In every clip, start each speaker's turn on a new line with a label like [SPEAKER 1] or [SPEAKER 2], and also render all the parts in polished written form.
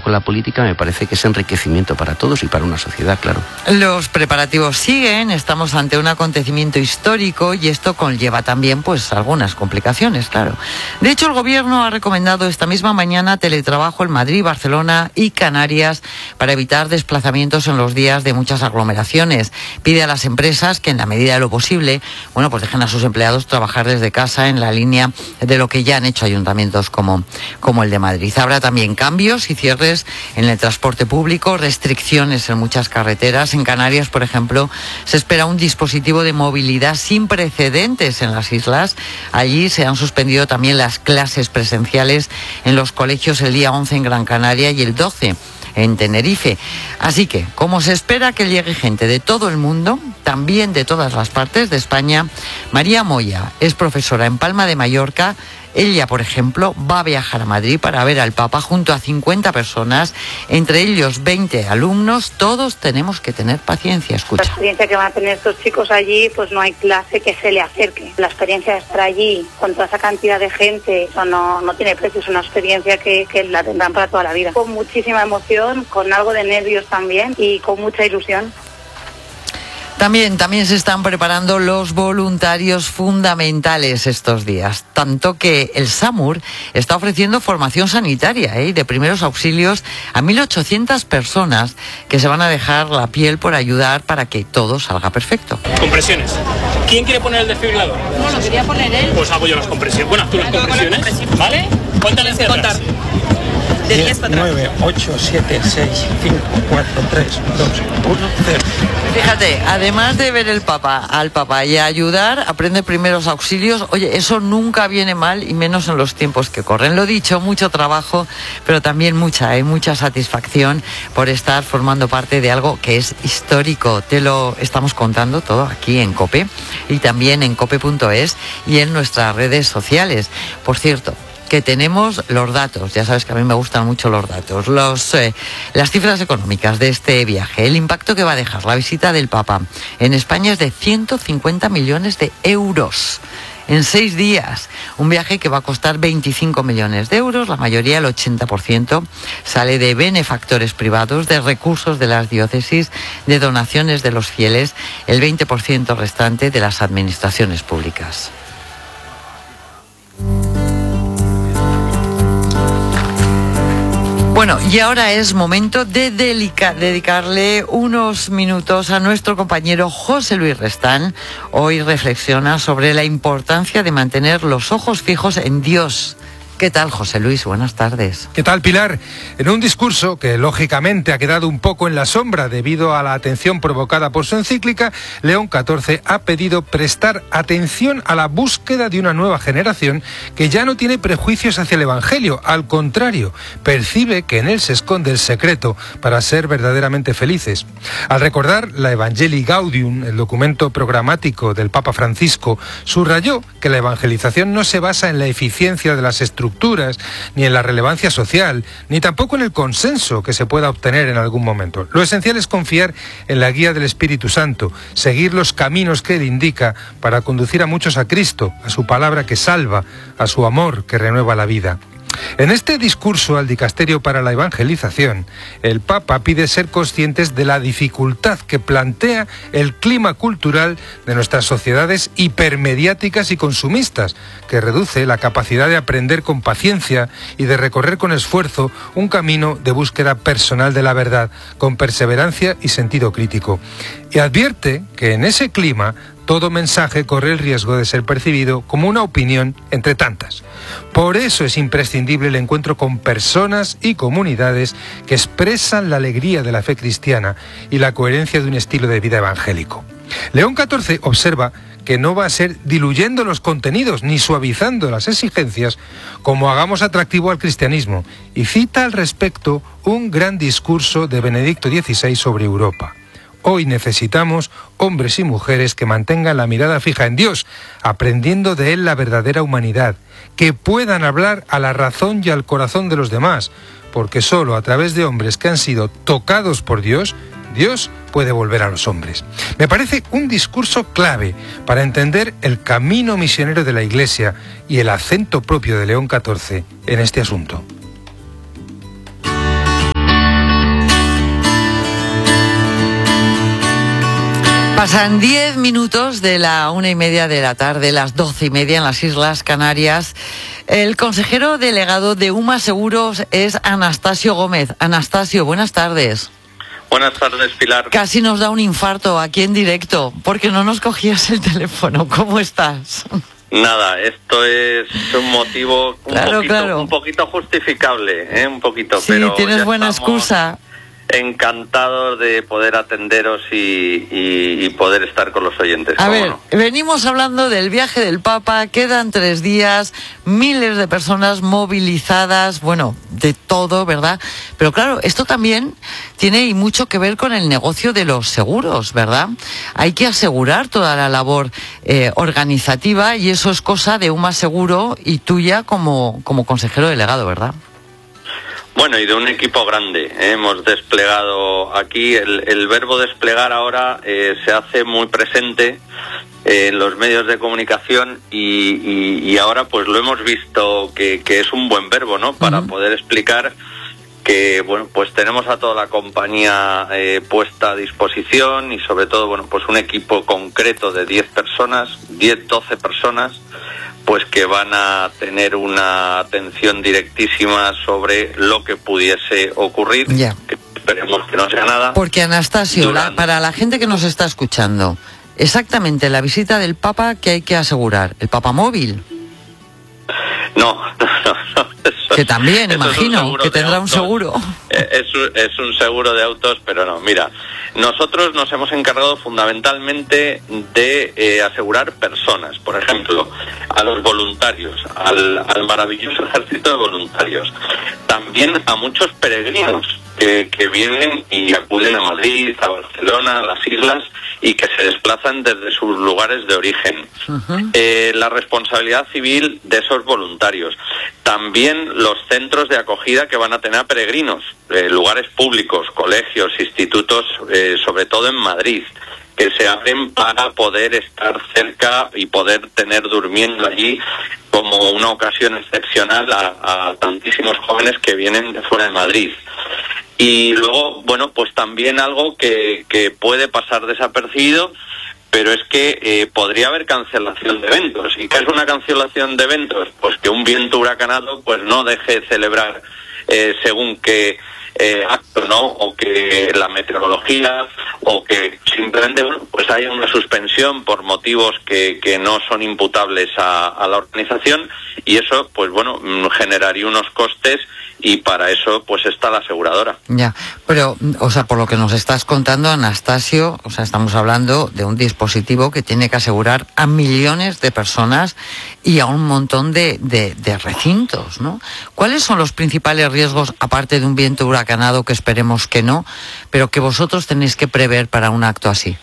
[SPEAKER 1] con la política, me parece que es enriquecimiento para todos y para una sociedad, claro.
[SPEAKER 2] Los preparativos siguen, estamos ante un acontecimiento histórico y esto conlleva también pues algunas complicaciones, claro. De hecho, el gobierno ha recomendado esta misma mañana teletrabajo en Madrid, Barcelona y Canarias para evitar desplazamientos en los días de muchas aglomeraciones. Pide a las empresas que en la medida de lo posible, bueno, pues dejen a sus empleados trabajar desde casa en la línea de lo que ya han hecho ayuntamientos como el de Madrid. Habrá también cambios y cierres en el transporte público, restricciones en muchas carreteras. En Canarias, por ejemplo, se espera un dispositivo de movilidad sin precedentes en las islas. Allí se han suspendido también las clases presenciales en los colegios el día 11 en Gran Canaria y el 12 en Tenerife. Así que, como se espera que llegue gente de todo el mundo, también de todas las partes de España, María Moya es profesora en Palma de Mallorca. Ella, por ejemplo, va a viajar a Madrid para ver al Papa junto a 50 personas, entre ellos 20 alumnos. Todos tenemos que tener paciencia. Escucha.
[SPEAKER 3] La experiencia que van a tener estos chicos allí, pues no hay clase que se le acerque. La experiencia de estar allí con toda esa cantidad de gente, eso no tiene precio, es una experiencia que la tendrán para toda la vida. Con muchísima emoción, con algo de nervios también y con mucha ilusión.
[SPEAKER 2] También se están preparando los voluntarios fundamentales estos días, tanto que el SAMUR está ofreciendo formación sanitaria y de primeros auxilios a 1.800 personas que se van a dejar la piel por ayudar para que todo salga perfecto.
[SPEAKER 4] Compresiones. ¿Quién quiere poner el desfibrilador?
[SPEAKER 5] No, lo quería poner él.
[SPEAKER 4] Pues hago yo las compresiones. Bueno, tú las compresiones, ¿vale? ¿Cuántas le cierras?
[SPEAKER 5] De 10 para atrás.
[SPEAKER 6] 9, 8, 7, 6, 5, 4, 3, 2, 1, 0.
[SPEAKER 2] Fíjate, además de ver al Papa y ayudar, aprende primeros auxilios. Oye, eso nunca viene mal y menos en los tiempos que corren. Lo dicho, mucho trabajo, pero también mucha satisfacción por estar formando parte de algo que es histórico. Te lo estamos contando todo aquí en COPE y también en cope.es y en nuestras redes sociales. Por cierto, que tenemos los datos, ya sabes que a mí me gustan mucho los datos, las cifras económicas de este viaje. El impacto que va a dejar la visita del Papa en España es de 150 millones de euros en 6 días. Un viaje que va a costar 25 millones de euros, la mayoría, el 80%, sale de benefactores privados, de recursos de las diócesis, de donaciones de los fieles, el 20% restante de las administraciones públicas. Bueno, y ahora es momento de dedicarle unos minutos a nuestro compañero José Luis Restán. Hoy reflexiona sobre la importancia de mantener los ojos fijos en Dios. ¿Qué tal, José Luis? Buenas tardes.
[SPEAKER 7] ¿Qué tal, Pilar? En un discurso que lógicamente ha quedado un poco en la sombra debido a la atención provocada por su encíclica, León XIV ha pedido prestar atención a la búsqueda de una nueva generación que ya no tiene prejuicios hacia el Evangelio. Al contrario, percibe que en él se esconde el secreto para ser verdaderamente felices. Al recordar la Evangelii Gaudium, el documento programático del Papa Francisco, subrayó que la evangelización no se basa en la eficiencia de las estructuras, ni en la relevancia social, ni tampoco en el consenso que se pueda obtener en algún momento. Lo esencial es confiar en la guía del Espíritu Santo, seguir los caminos que Él indica para conducir a muchos a Cristo, a su palabra que salva, a su amor que renueva la vida. En este discurso al Dicasterio para la Evangelización, el Papa pide ser conscientes de la dificultad que plantea el clima cultural de nuestras sociedades hipermediáticas y consumistas, que reduce la capacidad de aprender con paciencia y de recorrer con esfuerzo un camino de búsqueda personal de la verdad, con perseverancia y sentido crítico. Y advierte que en ese clima todo mensaje corre el riesgo de ser percibido como una opinión entre tantas. Por eso es imprescindible el encuentro con personas y comunidades que expresan la alegría de la fe cristiana y la coherencia de un estilo de vida evangélico. León XIV observa que no va a ser diluyendo los contenidos ni suavizando las exigencias como hagamos atractivo al cristianismo, y cita al respecto un gran discurso de Benedicto XVI sobre Europa. Hoy necesitamos hombres y mujeres que mantengan la mirada fija en Dios, aprendiendo de Él la verdadera humanidad, que puedan hablar a la razón y al corazón de los demás, porque solo a través de hombres que han sido tocados por Dios, Dios puede volver a los hombres. Me parece un discurso clave para entender el camino misionero de la Iglesia y el acento propio de León XIV en este asunto.
[SPEAKER 2] Pasan 10 minutos de la 1:30 de la tarde, las 12:30 en las Islas Canarias. El consejero delegado de UMA Seguros es Anastasio Gómez. Anastasio, buenas tardes.
[SPEAKER 8] Buenas tardes, Pilar.
[SPEAKER 2] Casi nos da un infarto aquí en directo, porque no nos cogías el teléfono. ¿Cómo estás?
[SPEAKER 8] Nada, esto es un motivo un poquito justificable, un poquito,
[SPEAKER 2] sí,
[SPEAKER 8] pero
[SPEAKER 2] tienes buena excusa.
[SPEAKER 8] Encantados de poder atenderos y poder estar con los oyentes.
[SPEAKER 2] A ver, venimos hablando del viaje del Papa, quedan 3 días, miles de personas movilizadas, bueno, de todo, ¿verdad? Pero claro, esto también tiene y mucho que ver con el negocio de los seguros, ¿verdad? Hay que asegurar toda la labor organizativa y eso es cosa de UMA Seguro y tuya como consejero delegado, ¿verdad?
[SPEAKER 8] Bueno, y de un equipo grande. Hemos desplegado aquí, el verbo desplegar ahora se hace muy presente en los medios de comunicación y ahora pues lo hemos visto que es un buen verbo, ¿no? Para poder explicar que, bueno, pues tenemos a toda la compañía puesta a disposición y sobre todo, bueno, pues un equipo concreto de 10 personas, 12 personas, pues que van a tener una atención directísima sobre lo que pudiese ocurrir, que esperemos que no sea nada.
[SPEAKER 2] Porque Anastasio, para la gente que nos está escuchando, exactamente la visita del Papa, ¿qué hay que asegurar? ¿El Papa móvil?
[SPEAKER 8] No.
[SPEAKER 2] Que también, imagino, que tendrá un seguro.
[SPEAKER 8] Es un seguro de autos, pero no, mira, nosotros nos hemos encargado fundamentalmente de asegurar personas, por ejemplo, a los voluntarios, al maravilloso ejército de voluntarios, también a muchos peregrinos que vienen y acuden a Madrid, a Barcelona, a las islas y que se desplazan desde sus lugares de origen. La responsabilidad civil de esos voluntarios. También los centros de acogida que van a tener a peregrinos, lugares públicos, colegios, institutos, sobre todo en Madrid, que se abren para poder estar cerca y poder tener durmiendo allí como una ocasión excepcional a tantísimos jóvenes que vienen de fuera de Madrid. Y luego, bueno, pues también algo que puede pasar desapercibido, pero es que podría haber cancelación de eventos. ¿Y qué es una cancelación de eventos? Pues que un viento huracanado pues no deje de celebrar según qué acto, ¿no? O que la meteorología, o que simplemente, bueno, pues haya una suspensión por motivos que no son imputables a la organización, y eso, pues bueno, generaría unos costes, y para eso pues está la aseguradora.
[SPEAKER 2] Ya, pero, o sea, por lo que nos estás contando, Anastasio, o sea, estamos hablando de un dispositivo que tiene que asegurar a millones de personas y a un montón de recintos, ¿no? ¿Cuáles son los principales riesgos, aparte de un viento huracanado, que esperemos que no, pero que vosotros tenéis que prever para un acto así?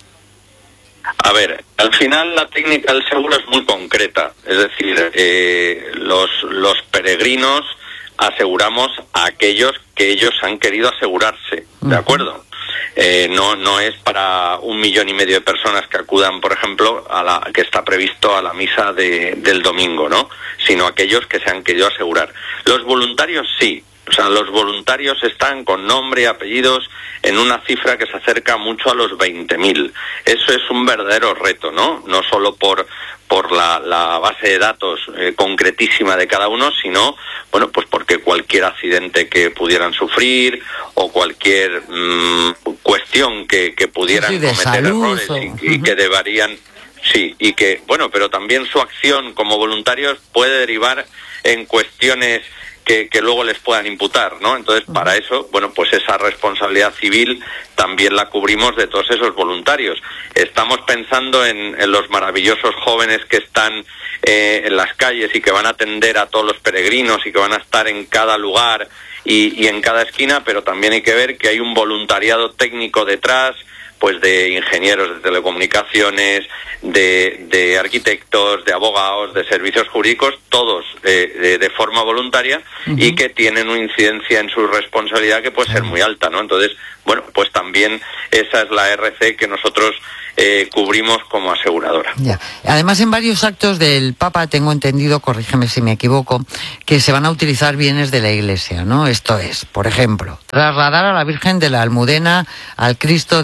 [SPEAKER 8] A ver, al final la técnica del seguro es muy concreta, es decir, los peregrinos aseguramos a aquellos que ellos han querido asegurarse, ¿de acuerdo? No es para 1,5 millones de personas que acudan, por ejemplo, que está previsto a la misa del domingo, ¿no? Sino aquellos que se han querido asegurar. Los voluntarios sí. O sea, los voluntarios están con nombre y apellidos en una cifra que se acerca mucho a los 20.000. Eso es un verdadero reto, ¿no? No solo por la base de datos concretísima de cada uno, sino, bueno, pues porque cualquier accidente que pudieran sufrir o cualquier cuestión que pudieran cometer errores y que deberían... Sí, y que, bueno, pero también su acción como voluntarios puede derivar en cuestiones que luego les puedan imputar, ¿no? Entonces, para eso, bueno, pues esa responsabilidad civil también la cubrimos de todos esos voluntarios. Estamos pensando en los maravillosos jóvenes que están en las calles y que van a atender a todos los peregrinos y que van a estar en cada lugar y en cada esquina, pero también hay que ver que hay un voluntariado técnico detrás, pues de ingenieros de telecomunicaciones, de arquitectos, de abogados, de servicios jurídicos, todos de forma voluntaria y que tienen una incidencia en su responsabilidad que puede ser muy alta, ¿no? Entonces, bueno, pues también esa es la RC que nosotros cubrimos como aseguradora.
[SPEAKER 2] Ya. Además, en varios actos del Papa, tengo entendido, corrígeme si me equivoco, que se van a utilizar bienes de la Iglesia, ¿no? Esto es, por ejemplo, trasladar a la Virgen de la Almudena al Cristo de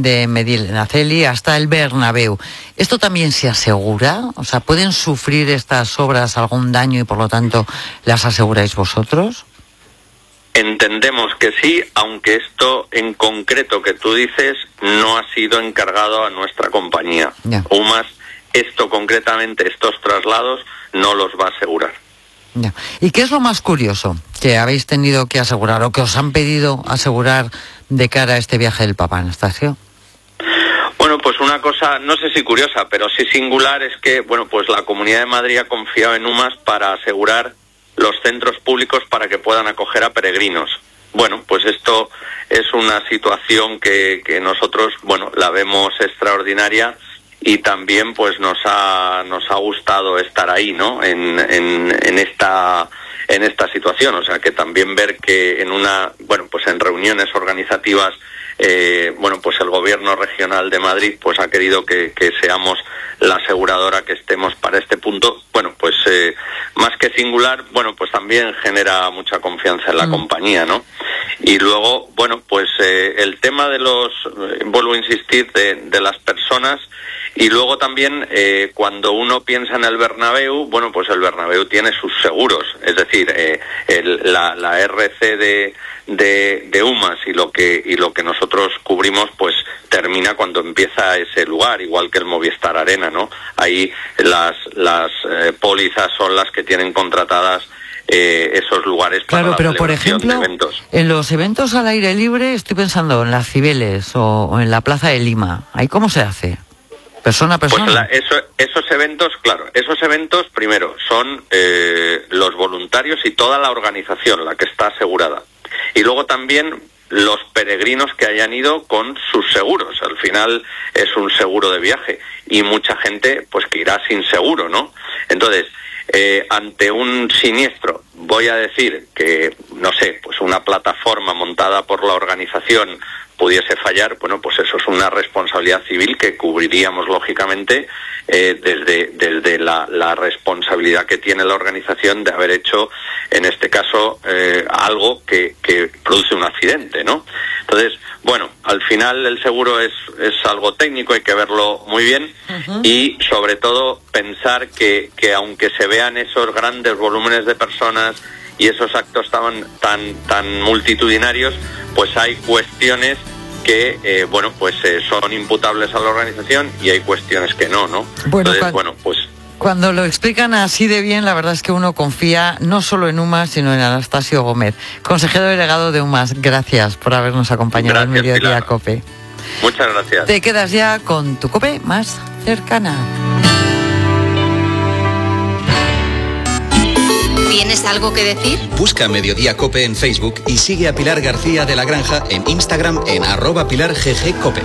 [SPEAKER 2] de Medinaceli hasta el Bernabéu. ¿Esto también se asegura? O sea, ¿pueden sufrir estas obras algún daño y por lo tanto las aseguráis vosotros?
[SPEAKER 8] Entendemos que sí, aunque esto en concreto que tú dices no ha sido encargado a nuestra compañía.
[SPEAKER 2] Ya.
[SPEAKER 8] UMAS, esto concretamente, estos traslados, no los va a asegurar.
[SPEAKER 2] Ya. ¿Y qué es lo más curioso que habéis tenido que asegurar o que os han pedido asegurar de cara a este viaje del Papa, Anastasio?
[SPEAKER 8] Bueno, pues una cosa, no sé si curiosa, pero sí singular, es que, bueno, pues la Comunidad de Madrid ha confiado en UMAS para asegurar los centros públicos para que puedan acoger a peregrinos. Bueno, pues esto es una situación que nosotros, bueno, la vemos extraordinaria y también pues nos ha gustado estar ahí, ¿no? En esta situación, o sea, que también ver que en reuniones organizativas, bueno, pues el gobierno regional de Madrid pues ha querido que seamos la aseguradora que estemos para este punto. Bueno, pues más que singular, bueno, pues también genera mucha confianza en la compañía, ¿no? Y luego, bueno, pues el tema de vuelvo a insistir, de las personas. Y luego también, cuando uno piensa en el Bernabéu, bueno, pues el Bernabéu tiene sus seguros, es decir, la RC de UMAS y lo que nosotros cubrimos, pues termina cuando empieza ese lugar, igual que el Movistar Arena, ¿no? Ahí las pólizas son las que tienen contratadas esos lugares para
[SPEAKER 2] claro,
[SPEAKER 8] la
[SPEAKER 2] pero por
[SPEAKER 8] celebración
[SPEAKER 2] ejemplo,
[SPEAKER 8] de eventos.
[SPEAKER 2] En los eventos al aire libre, estoy pensando en las Cibeles o en la Plaza de Lima, ¿ahí cómo se hace? Persona a persona.
[SPEAKER 8] Pues esos eventos, claro, esos eventos primero son los voluntarios y toda la organización la que está asegurada. Y luego también los peregrinos que hayan ido con sus seguros. Al final es un seguro de viaje y mucha gente pues que irá sin seguro, ¿no? Entonces, ante un siniestro, voy a decir que, no sé, pues una plataforma montada por la organización pudiese fallar, bueno, pues eso es una responsabilidad civil que cubriríamos lógicamente desde la responsabilidad que tiene la organización de haber hecho, en este caso, algo que produce un accidente, ¿no? Entonces, bueno, al final el seguro es algo técnico, hay que verlo muy bien y sobre todo pensar que aunque se vean esos grandes volúmenes de personas y esos actos tan multitudinarios, pues hay cuestiones que, bueno, pues son imputables a la organización y hay cuestiones que no, ¿no?
[SPEAKER 2] Bueno,
[SPEAKER 8] entonces, bueno, pues...
[SPEAKER 2] Cuando lo explican así de bien, la verdad es que uno confía no solo en UMAS, sino en Anastasio Gómez, consejero delegado de UMAS. Gracias por habernos acompañado en Mediodía
[SPEAKER 8] Pilar.
[SPEAKER 2] COPE.
[SPEAKER 8] Muchas gracias.
[SPEAKER 2] Te quedas ya con tu COPE más cercana.
[SPEAKER 9] ¿Tienes algo que decir?
[SPEAKER 10] Busca Mediodía COPE en Facebook y sigue a Pilar García de la Granja en Instagram en @PilarGGCope.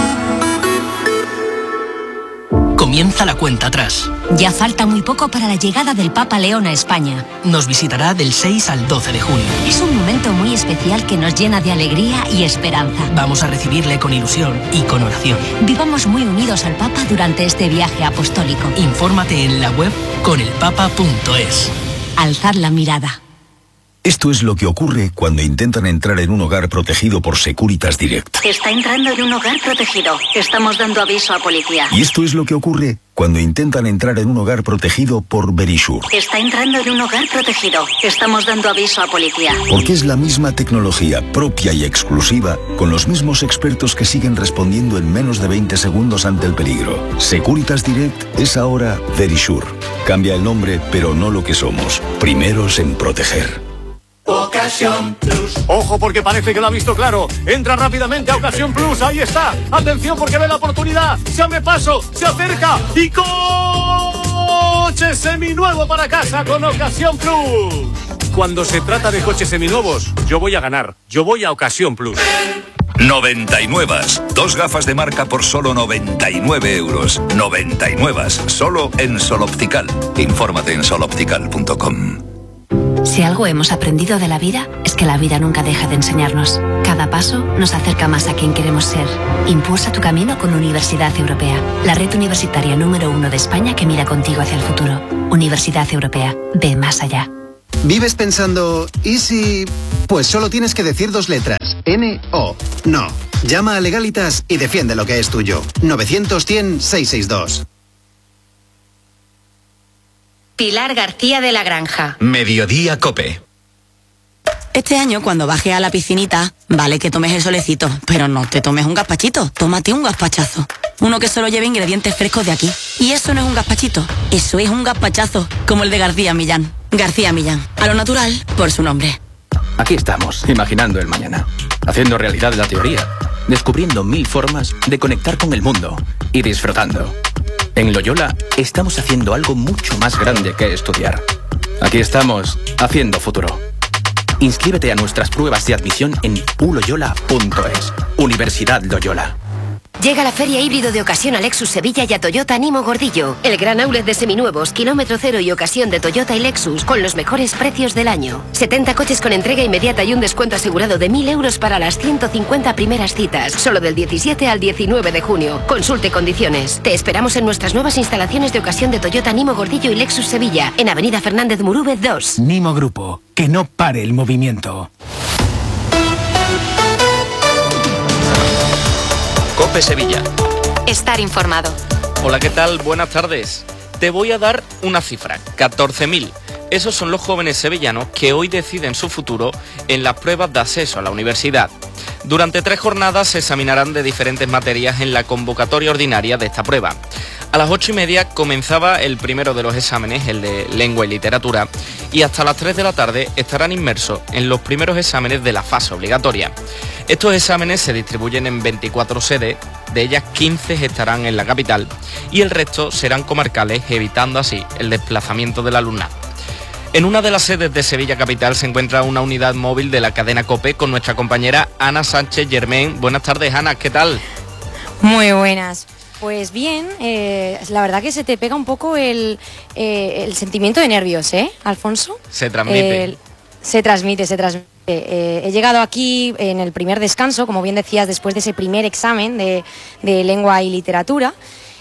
[SPEAKER 11] Comienza la cuenta atrás.
[SPEAKER 12] Ya falta muy poco para la llegada del Papa León a España.
[SPEAKER 11] Nos visitará del 6 al 12 de junio.
[SPEAKER 12] Es un momento muy especial que nos llena de alegría y esperanza.
[SPEAKER 11] Vamos a recibirle con ilusión y con oración.
[SPEAKER 12] Vivamos muy unidos al Papa durante este viaje apostólico.
[SPEAKER 11] Infórmate en la web conelpapa.es.
[SPEAKER 12] Alzar la mirada.
[SPEAKER 13] Esto es lo que ocurre cuando intentan entrar en un hogar protegido por Securitas Direct.
[SPEAKER 14] Está entrando en un hogar protegido. Estamos dando aviso a policía.
[SPEAKER 13] Y esto es lo que ocurre cuando intentan entrar en un hogar protegido por Verisure.
[SPEAKER 14] Está entrando en un hogar protegido. Estamos dando aviso a policía.
[SPEAKER 13] Porque es la misma tecnología propia y exclusiva, con los mismos expertos que siguen respondiendo en menos de 20 segundos ante el peligro. Securitas Direct es ahora Verisure. Cambia el nombre, pero no lo que somos. Primeros en proteger.
[SPEAKER 15] Ocasión Plus. Ojo porque parece que lo ha visto claro. Entra rápidamente a Ocasión Plus. Ahí está. Atención porque ve la oportunidad. Se abre paso. Se acerca. Y coche seminuevo para casa con Ocasión Plus. Cuando se trata de coches seminuevos, yo voy a ganar. Yo voy a Ocasión Plus.
[SPEAKER 16] 99. 2 gafas de marca por solo 99 euros. 99. Solo en Sol Optical. Infórmate en soloptical.com.
[SPEAKER 12] Si algo hemos aprendido de la vida, es que la vida nunca deja de enseñarnos. Cada paso nos acerca más a quien queremos ser. Impulsa tu camino con Universidad Europea, la red universitaria número 1 de España que mira contigo hacia el futuro. Universidad Europea, ve más allá.
[SPEAKER 17] ¿Vives pensando, y si...? Pues solo tienes que decir 2 letras, N-O. No, Llama a Legalitas y defiende lo que es tuyo. 900-100-662.
[SPEAKER 9] Pilar García de la Granja.
[SPEAKER 10] Mediodía Cope.
[SPEAKER 18] Este año, cuando bajes a la piscinita, vale que tomes el solecito, pero no te tomes un gazpachito, tómate un gazpachazo. Uno que solo lleve ingredientes frescos de aquí. Y eso no es un gazpachito, eso es un gazpachazo, como el de García Millán. García Millán, a lo natural, por su nombre.
[SPEAKER 19] Aquí estamos, imaginando el mañana, haciendo realidad la teoría, descubriendo 1000 formas de conectar con el mundo y disfrutando. En Loyola estamos haciendo algo mucho más grande que estudiar. Aquí estamos, haciendo futuro. Inscríbete a nuestras pruebas de admisión en uloyola.es. Universidad Loyola.
[SPEAKER 9] Llega la Feria Híbrido de Ocasión a Lexus Sevilla y a Toyota Nimo Gordillo. El gran outlet de seminuevos, kilómetro cero y ocasión de Toyota y Lexus con los mejores precios del año. 70 coches con entrega inmediata y un descuento asegurado de 1.000 euros para las 150 primeras citas. Solo del 17 al 19 de junio. Consulte condiciones. Te esperamos en nuestras nuevas instalaciones de ocasión de Toyota Nimo Gordillo y Lexus Sevilla, en Avenida Fernández Murúvez 2.
[SPEAKER 11] Nimo Grupo, que no pare el movimiento.
[SPEAKER 10] Cope Sevilla.
[SPEAKER 9] Estar informado.
[SPEAKER 20] Hola, ¿qué tal? Buenas tardes. Te voy a dar una cifra, 14.000. Esos son los jóvenes sevillanos que hoy deciden su futuro en las pruebas de acceso a la universidad. Durante 3 jornadas se examinarán de diferentes materias en la convocatoria ordinaria de esta prueba. A las 8:30 comenzaba el primero de los exámenes, el de lengua y literatura, y hasta las 3 de la tarde estarán inmersos en los primeros exámenes de la fase obligatoria. Estos exámenes se distribuyen en 24 sedes, de ellas 15 estarán en la capital y el resto serán comarcales, evitando así el desplazamiento del alumnado. En una de las sedes de Sevilla Capital se encuentra una unidad móvil de la cadena COPE con nuestra compañera Ana Sánchez Germain. Buenas tardes, Ana, ¿qué tal?
[SPEAKER 21] Muy buenas. Pues bien, la verdad que se te pega un poco el sentimiento de nervios, ¿eh, Alfonso?
[SPEAKER 20] Se transmite.
[SPEAKER 21] Se transmite. He llegado aquí en el primer descanso, como bien decías, después de ese primer examen de lengua y literatura.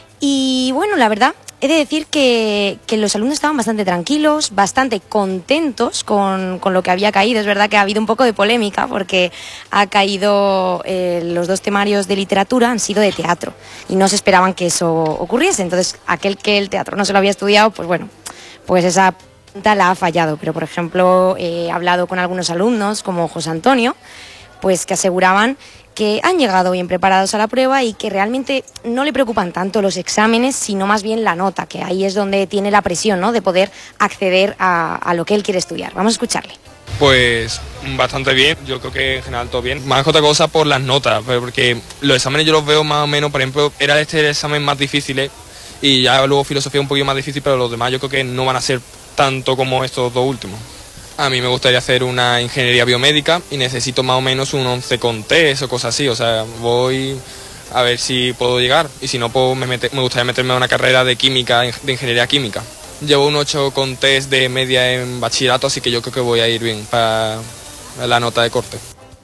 [SPEAKER 21] Y bueno, la verdad, he de decir que los alumnos estaban bastante tranquilos, bastante contentos con lo que había caído. Es verdad que ha habido un poco de polémica porque ha caído los 2 temarios de literatura han sido de teatro y no se esperaban que eso ocurriese. Entonces, aquel que el teatro no se lo había estudiado, pues bueno, pues esa punta la ha fallado. Pero, por ejemplo, he hablado con algunos alumnos, como José Antonio, pues que aseguraban que han llegado bien preparados a la prueba y que realmente no le preocupan tanto los exámenes, sino más bien la nota, que ahí es donde tiene la presión, ¿no?, de poder acceder a lo que él quiere estudiar. Vamos a escucharle.
[SPEAKER 22] Pues bastante bien, yo creo que en general todo bien. Más que otra cosa por las notas, porque los exámenes yo los veo más o menos, por ejemplo, era el examen más difícil y ya luego filosofía un poquito más difícil, pero los demás yo creo que no van a ser tanto como estos 2 últimos. A mí me gustaría hacer una ingeniería biomédica y necesito más o menos un 11 con test o cosas así. O sea, voy a ver si puedo llegar. Y si no, pues me gustaría meterme a una carrera de química, de ingeniería química. Llevo un 8 con test de media en bachillerato, así que yo creo que voy a ir bien para la nota de corte.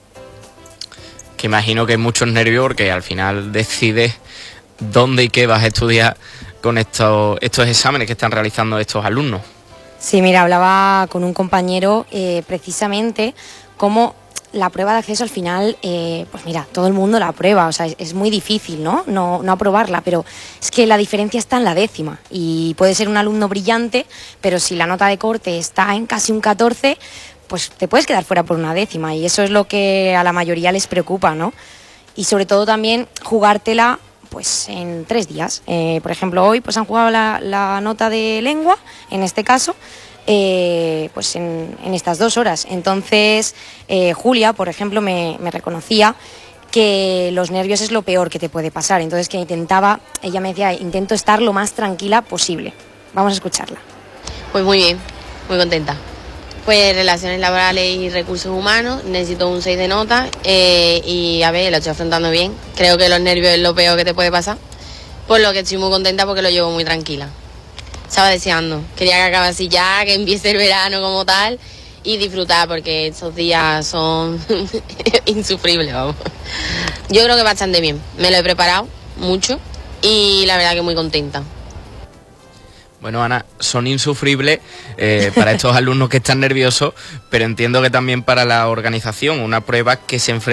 [SPEAKER 20] Que imagino que hay muchos nervios porque al final decides dónde y qué vas a estudiar con estos exámenes que están realizando estos alumnos.
[SPEAKER 21] Sí, mira, hablaba con un compañero precisamente cómo la prueba de acceso al final, pues mira, todo el mundo la aprueba, o sea, es muy difícil, ¿no? No aprobarla, pero es que la diferencia está en la décima y puede ser un alumno brillante, pero si la nota de corte está en casi un 14, pues te puedes quedar fuera por una décima y eso es lo que a la mayoría les preocupa, ¿no? Y sobre todo también jugártela pues en 3 días. Por ejemplo, hoy pues han jugado la nota de lengua, en este caso, pues en estas 2 horas. Entonces, Julia, por ejemplo, me reconocía que los nervios es lo peor que te puede pasar. Entonces, que ella me decía, intento estar lo más tranquila posible. Vamos a escucharla.
[SPEAKER 23] Pues muy bien, muy contenta. Pues relaciones laborales y recursos humanos, necesito un 6 de nota y a ver, lo estoy afrontando bien. Creo que los nervios es lo peor que te puede pasar, por lo que estoy muy contenta porque lo llevo muy tranquila. Estaba deseando, quería que acabe así ya, que empiece el verano como tal y disfrutar porque estos días son insufribles, vamos. Yo creo que bastante bien, me lo he preparado mucho y la verdad que muy contenta.
[SPEAKER 20] Bueno, Ana, son insufribles para estos alumnos que están nerviosos, pero entiendo que también para la organización, una prueba que se enfrenta